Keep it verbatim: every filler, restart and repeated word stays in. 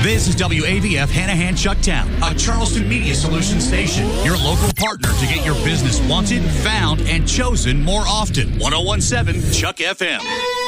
This is W A V F Hanahan Chucktown, a Charleston Media Solutions station. Your local partner to get your business wanted, found, and chosen more often. ten seventeen Chuck F M.